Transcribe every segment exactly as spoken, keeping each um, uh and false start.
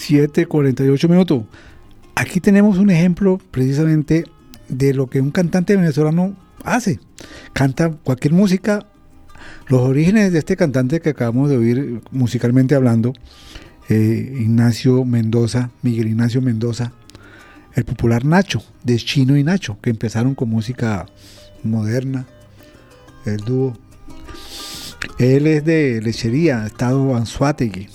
siete cuarenta y ocho minutos. Aquí tenemos un ejemplo precisamente de lo que un cantante venezolano hace. Canta cualquier música. Los orígenes de este cantante que acabamos de oír musicalmente hablando, eh, Ignacio Mendoza, Miguel Ignacio Mendoza, el popular Nacho, de Chino y Nacho, que empezaron con música moderna, el dúo. Él es de Lechería, estado Anzoátegui,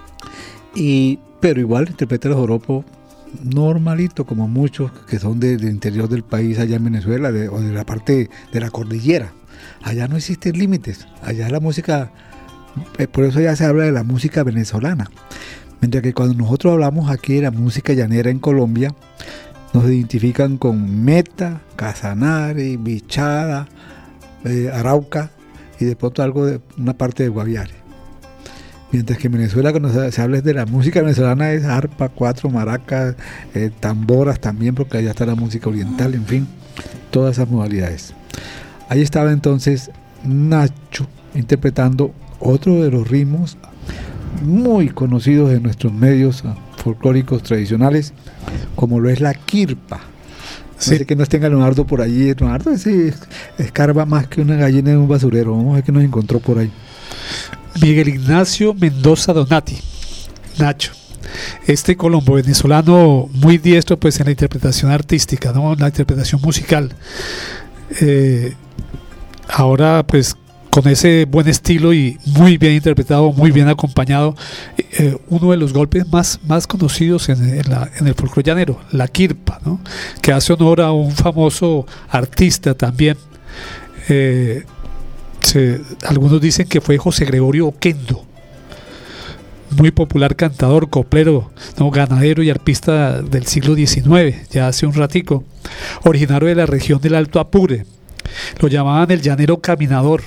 y pero igual interpreta los joropos normalito, como muchos que son de, del interior del país, allá en Venezuela, de, o de la parte de la cordillera. Allá no existen límites, allá la música, eh, por eso ya se habla de la música venezolana. Mientras que cuando nosotros hablamos aquí de la música llanera en Colombia, nos identifican con Meta, Casanare, Bichada, eh, Arauca, y de pronto algo de una parte de Guaviare. Mientras que en Venezuela, cuando se, se habla de la música venezolana, es arpa, cuatro, maracas, eh, tamboras también, porque allá está la música oriental, en fin, todas esas modalidades. Ahí estaba entonces Nacho interpretando otro de los ritmos muy conocidos en nuestros medios folclóricos tradicionales, como lo es la quirpa. Sí. No sé que nos tenga Leonardo por allí. Leonardo sí escarba más que una gallina en un basurero. Vamos a ver qué nos encontró por ahí. Miguel Ignacio Mendoza Donati, Nacho. Este colombo venezolano muy diestro pues en la interpretación artística, ¿no? La interpretación musical. Eh, ahora pues con ese buen estilo y muy bien interpretado, muy bien acompañado, eh, uno de los golpes más, más conocidos en, en, la, en el folclore llanero, la quirpa, ¿no? Que hace honor a un famoso artista también. Eh, se, algunos dicen que fue José Gregorio Oquendo, muy popular cantador, coplero, ¿no? Ganadero y arpista del siglo diecinueve, ya hace un ratico, originario de la región del Alto Apure. Lo llamaban el llanero caminador.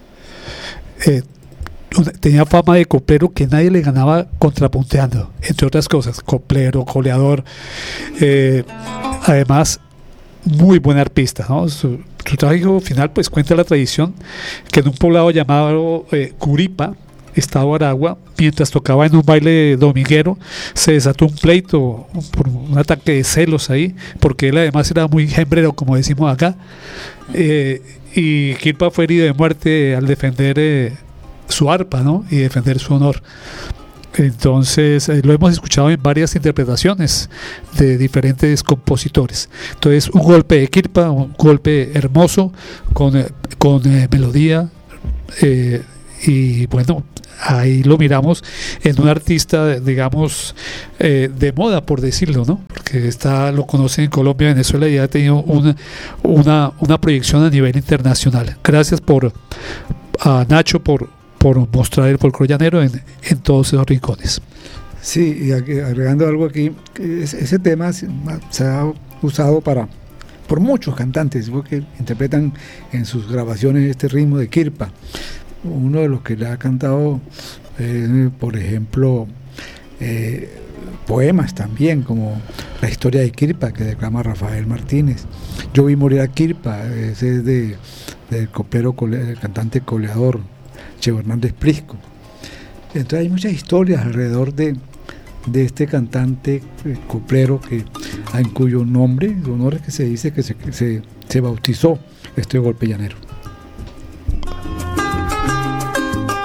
Eh, tenía fama de coplero que nadie le ganaba contrapunteando, entre otras cosas, coplero, coleador, eh, además muy buen arpista, ¿no? Su, su trabajo final pues cuenta la tradición que en un poblado llamado eh, Curipa, estado Aragua, mientras tocaba en un baile dominguero, se desató un pleito por un ataque de celos ahí, porque él además era muy hembrero, como decimos acá, eh, y Quirpa fue herido de muerte al defender eh, su arpa, ¿no? Y defender su honor. Entonces eh, lo hemos escuchado en varias interpretaciones de diferentes compositores. Entonces un golpe de Quirpa, un golpe hermoso con, eh, con eh, melodía, eh, y bueno, ahí lo miramos en un artista, digamos, eh, de moda, por decirlo, ¿no? Porque está, lo conocen en Colombia, Venezuela, y ha tenido una, una, una proyección a nivel internacional. Gracias por a Nacho por, por mostrar el folclore llanero en, en todos esos rincones. Sí, y agregando algo aquí, ese tema se ha usado para por muchos cantantes que interpretan en sus grabaciones este ritmo de quirpa. Uno de los que le ha cantado, eh, por ejemplo, eh, poemas también, como La historia de Quirpa, que declama Rafael Martínez. Yo vi morir a Quirpa, ese es de, del coplero, el cantante coleador Cheo Hernández Prisco. Entonces hay muchas historias alrededor de, de este cantante eh, coplero que, en cuyo nombre, honor es que se dice que se, que se, se bautizó este golpe llanero.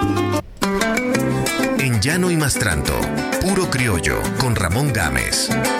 Llano y Mastranto, puro criollo, con Ramón Gámez.